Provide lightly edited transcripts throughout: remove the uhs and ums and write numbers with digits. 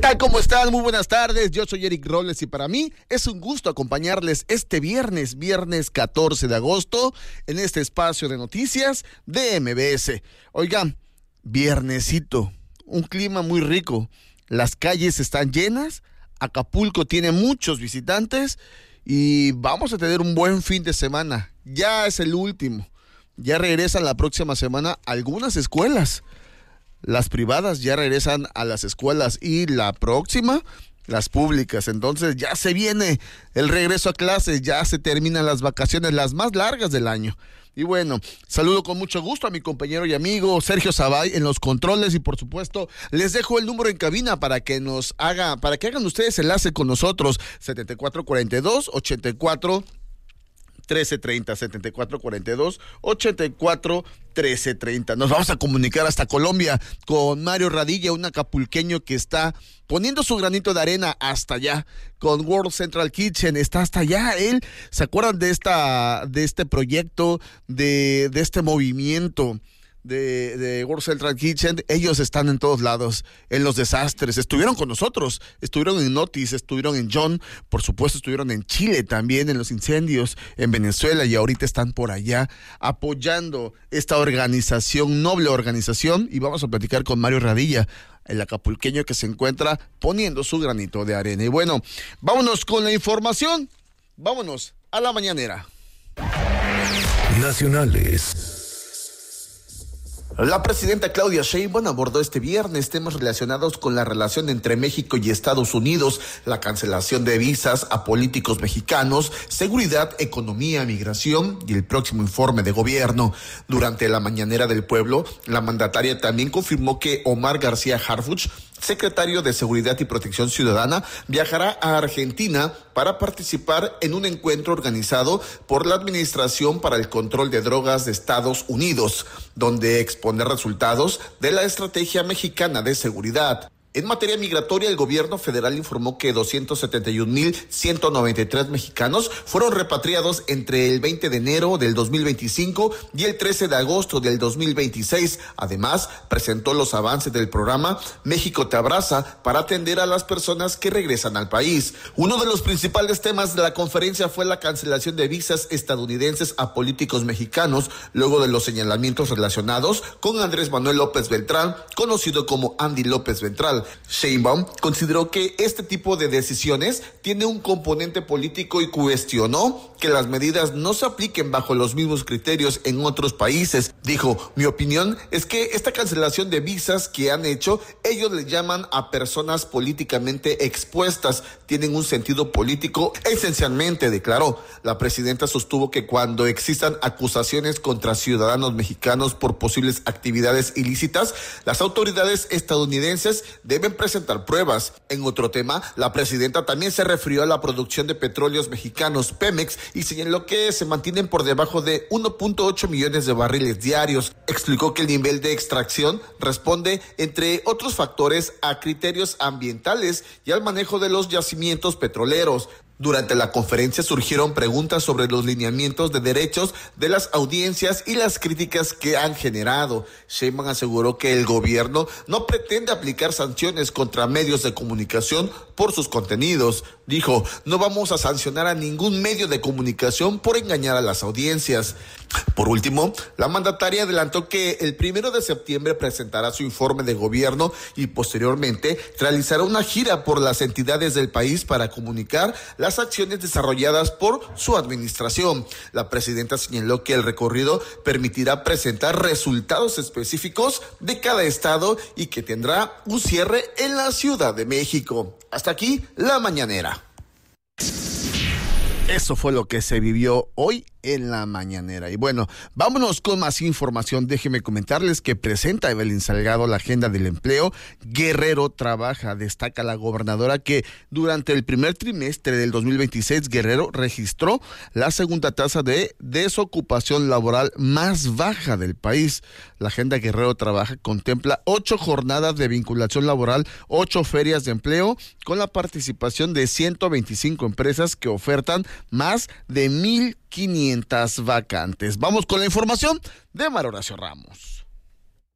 tal? ¿Cómo están? Muy buenas tardes, yo soy Eric Robles y para mí es un gusto acompañarles este viernes 14 de agosto, en este espacio de noticias de MBS. Oigan, viernesito, un clima muy rico, las calles están llenas, Acapulco tiene muchos visitantes y vamos a tener un buen fin de semana. Ya es el último, ya regresan la próxima semana algunas escuelas. Las privadas ya regresan a las escuelas y la próxima, las públicas. Entonces ya se viene el regreso a clases, ya se terminan las vacaciones, las más largas del año. Y bueno, saludo con mucho gusto a mi compañero y amigo Sergio Zabay en los controles y por supuesto les dejo el número en cabina para que hagan ustedes enlace con nosotros, 7442-84 1330, 7442-84-1330. Nos vamos a comunicar hasta Colombia con Mario Radilla, un acapulqueño que está poniendo su granito de arena hasta allá, con World Central Kitchen, está hasta allá. Él, ¿se acuerdan de este proyecto, de este movimiento de World Central Kitchen? Ellos están en todos lados, en los desastres, estuvieron con nosotros, estuvieron en Notis, estuvieron en John, por supuesto estuvieron en Chile también, en los incendios, en Venezuela, y ahorita están por allá apoyando esta organización, noble organización, y vamos a platicar con Mario Radilla, el acapulqueño que se encuentra poniendo su granito de arena. Y bueno, vámonos con la información, vámonos a la mañanera. Nacionales. La presidenta Claudia Sheinbaum abordó este viernes temas relacionados con la relación entre México y Estados Unidos, la cancelación de visas a políticos mexicanos, seguridad, economía, migración y el próximo informe de gobierno. Durante la mañanera del pueblo, la mandataria también confirmó que Omar García Harfuch, secretario de Seguridad y Protección Ciudadana, viajará a Argentina para participar en un encuentro organizado por la Administración para el Control de Drogas de Estados Unidos, donde exponer resultados de la estrategia mexicana de seguridad. En materia migratoria, el gobierno federal informó que 271,193 mexicanos fueron repatriados entre el 20 de enero del 2025 y el 13 de agosto del 2026. Además, presentó los avances del programa México te abraza para atender a las personas que regresan al país. Uno de los principales temas de la conferencia fue la cancelación de visas estadounidenses a políticos mexicanos, luego de los señalamientos relacionados con Andrés Manuel López Beltrán, conocido como Andy López Beltrán. Sheinbaum consideró que este tipo de decisiones tiene un componente político y cuestionó que las medidas no se apliquen bajo los mismos criterios en otros países. Dijo, mi opinión es que esta cancelación de visas que han hecho, ellos le llaman a personas políticamente expuestas, tienen un sentido político esencialmente, declaró. La presidenta sostuvo que cuando existan acusaciones contra ciudadanos mexicanos por posibles actividades ilícitas, las autoridades estadounidenses deben presentar pruebas. En otro tema, la presidenta también se refirió a la producción de petróleos mexicanos, Pemex, y señaló que se mantienen por debajo de 1.8 millones de barriles diarios. Explicó que el nivel de extracción responde, entre otros factores, a criterios ambientales y al manejo de los yacimientos petroleros. Durante la conferencia surgieron preguntas sobre los lineamientos de derechos de las audiencias y las críticas que han generado. Sheinbaum aseguró que el gobierno no pretende aplicar sanciones contra medios de comunicación por sus contenidos. Dijo, no vamos a sancionar a ningún medio de comunicación por engañar a las audiencias. Por último, la mandataria adelantó que el 1 de septiembre presentará su informe de gobierno y posteriormente realizará una gira por las entidades del país para comunicar las acciones desarrolladas por su administración. La presidenta señaló que el recorrido permitirá presentar resultados específicos de cada estado y que tendrá un cierre en la Ciudad de México. Hasta aquí la mañanera. Eso fue lo que se vivió hoy en la mañanera. Y bueno, vámonos con más información. Déjenme comentarles que presenta Evelyn Salgado la agenda del empleo. Guerrero trabaja. Destaca la gobernadora que durante el primer trimestre del 2026, Guerrero registró la segunda tasa de desocupación laboral más baja del país. La agenda Guerrero trabaja contempla 8 jornadas de vinculación laboral, 8 ferias de empleo, con la participación de 125 empresas que ofertan más de 1,500 vacantes. Vamos con la información de Mario Horacio Ramos.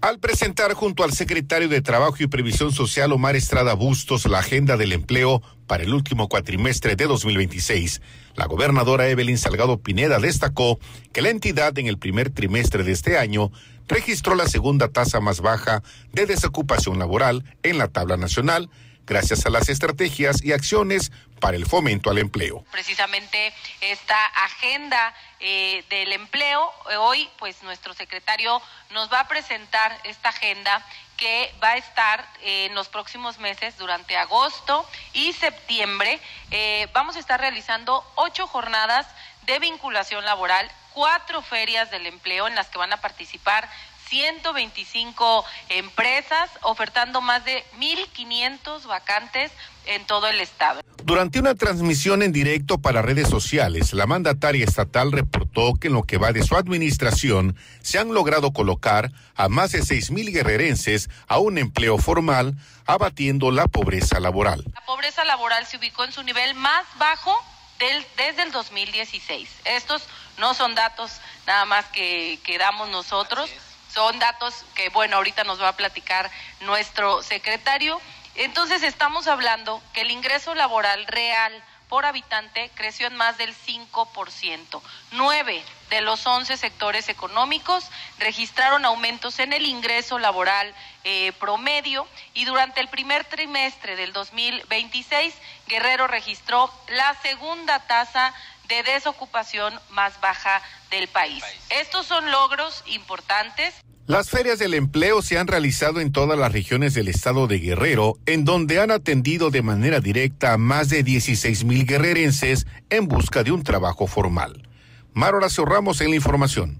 Al presentar junto al secretario de Trabajo y Previsión Social, Omar Estrada Bustos, la agenda del empleo para el último cuatrimestre de 2026, la gobernadora Evelyn Salgado Pineda destacó que la entidad en el primer trimestre de este año registró la segunda tasa más baja de desocupación laboral en la tabla nacional, gracias a las estrategias y acciones para el fomento al empleo. Precisamente esta agenda del empleo, hoy pues nuestro secretario nos va a presentar esta agenda que va a estar en los próximos meses, durante agosto y septiembre. Vamos a estar realizando 8 jornadas de vinculación laboral, 4 ferias del empleo en las que van a participar 125 empresas, ofertando más de 1,500 vacantes en todo el estado. Durante una transmisión en directo para redes sociales, la mandataria estatal reportó que en lo que va de su administración se han logrado colocar a más de 6,000 guerrerenses a un empleo formal, abatiendo la pobreza laboral. La pobreza laboral se ubicó en su nivel más bajo desde el 2016. Estos no son datos nada más que damos nosotros. Son datos que, bueno, ahorita nos va a platicar nuestro secretario. Entonces estamos hablando que el ingreso laboral real por habitante creció en más del 5%. 9 de los 11 sectores económicos registraron aumentos en el ingreso laboral promedio, y durante el primer trimestre del 2026, Guerrero registró la segunda tasa de desocupación más baja del país. Estos son logros importantes. Las ferias del empleo se han realizado en todas las regiones del estado de Guerrero, en donde han atendido de manera directa a más de 16,000 guerrerenses en busca de un trabajo formal. Mar Horacio Ramos en la información.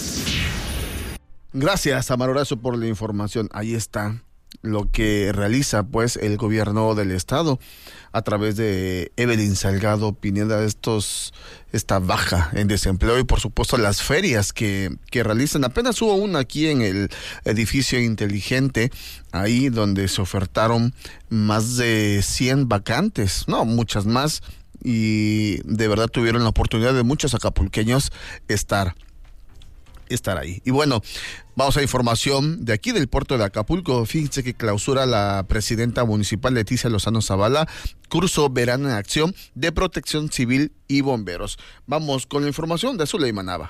Gracias a Mar Horacio por la información. Ahí está lo que realiza pues el gobierno del estado a través de Evelyn Salgado Pineda, esta baja en desempleo y por supuesto las ferias que realizan. Apenas hubo una aquí en el edificio inteligente, ahí donde se ofertaron más de 100 vacantes, no, muchas más, y de verdad tuvieron la oportunidad de muchos acapulqueños estar ahí. Y bueno, vamos a información de aquí del puerto de Acapulco. Fíjense que clausura la presidenta municipal Leticia Lozano Zavala curso Verano en Acción de Protección Civil y Bomberos. Vamos con la información de Zuleyma Nava.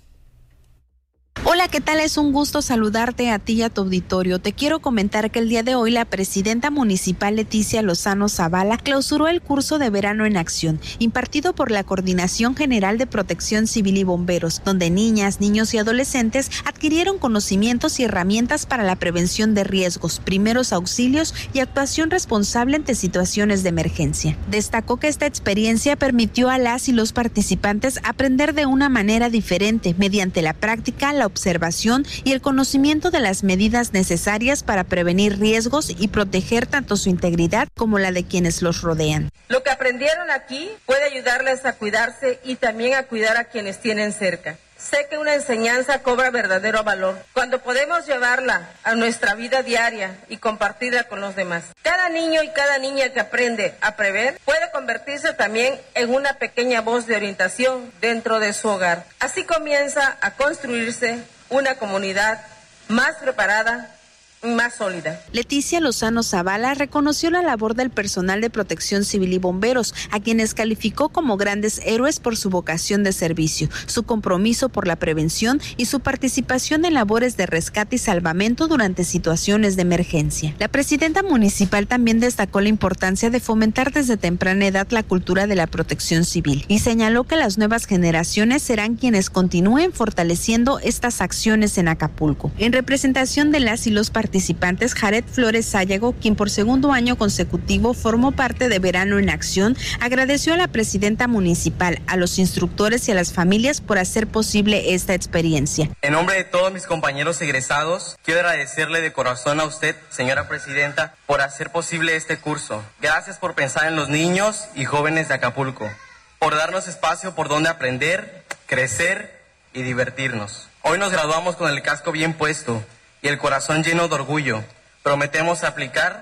Hola, ¿qué tal? Es un gusto saludarte a ti y a tu auditorio. Te quiero comentar que el día de hoy la presidenta municipal Leticia Lozano Zavala clausuró el curso de Verano en Acción, impartido por la Coordinación General de Protección Civil y Bomberos, donde niñas, niños y adolescentes adquirieron conocimientos y herramientas para la prevención de riesgos, primeros auxilios y actuación responsable ante situaciones de emergencia. Destacó que esta experiencia permitió a las y los participantes aprender de una manera diferente, mediante la práctica, la observación y el conocimiento de las medidas necesarias para prevenir riesgos y proteger tanto su integridad como la de quienes los rodean. Lo que aprendieron aquí puede ayudarles a cuidarse y también a cuidar a quienes tienen cerca. Sé que una enseñanza cobra verdadero valor cuando podemos llevarla a nuestra vida diaria y compartirla con los demás. Cada niño y cada niña que aprende a prever puede convertirse también en una pequeña voz de orientación dentro de su hogar. Así comienza a construirse una comunidad más preparada, más sólida. Leticia Lozano Zavala reconoció la labor del personal de Protección Civil y Bomberos, a quienes calificó como grandes héroes por su vocación de servicio, su compromiso por la prevención y su participación en labores de rescate y salvamento durante situaciones de emergencia. La presidenta municipal también destacó la importancia de fomentar desde temprana edad la cultura de la protección civil y señaló que las nuevas generaciones serán quienes continúen fortaleciendo estas acciones en Acapulco. En representación de las y los participantes, Jared Flores Sayago, quien por segundo año consecutivo formó parte de Verano en Acción, agradeció a la presidenta municipal, a los instructores y a las familias por hacer posible esta experiencia. En nombre de todos mis compañeros egresados, quiero agradecerle de corazón a usted, señora presidenta, por hacer posible este curso. Gracias por pensar en los niños y jóvenes de Acapulco, por darnos espacio por donde aprender, crecer y divertirnos. Hoy nos graduamos con el casco bien puesto y el corazón lleno de orgullo. Prometemos aplicar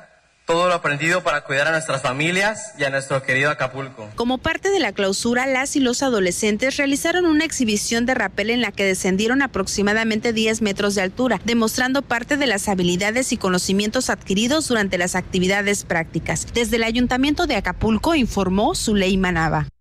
todo lo aprendido para cuidar a nuestras familias y a nuestro querido Acapulco. Como parte de la clausura, las y los adolescentes realizaron una exhibición de rapel en la que descendieron aproximadamente 10 metros de altura, demostrando parte de las habilidades y conocimientos adquiridos durante las actividades prácticas. Desde el Ayuntamiento de Acapulco informó Zuleima Nava.